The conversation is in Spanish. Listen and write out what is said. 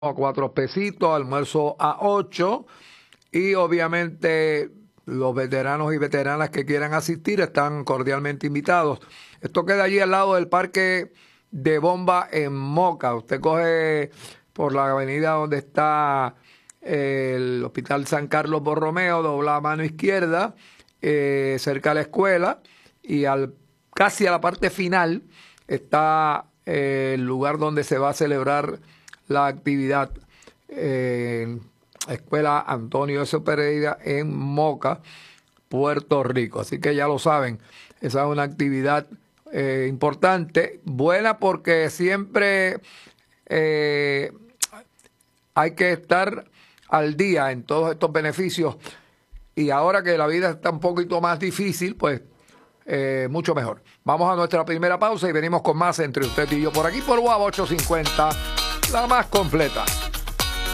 a 4 pesitos, almuerzo a 8 y obviamente los veteranos y veteranas que quieran asistir están cordialmente invitados. Esto queda allí al lado del parque de Bomba en Moca. Usted coge por la avenida donde está el Hospital San Carlos Borromeo, dobla a mano izquierda, cerca de la escuela, y casi a la parte final está el lugar donde se va a celebrar la actividad en la Escuela Antonio S. Pereira en Moca, Puerto Rico. Así que ya lo saben, esa es una actividad importante, buena porque siempre hay que estar al día en todos estos beneficios, y ahora que la vida está un poquito más difícil, pues mucho mejor. Vamos a nuestra primera pausa y venimos con más Entre Usted y Yo por aquí por WAV 850, la más completa.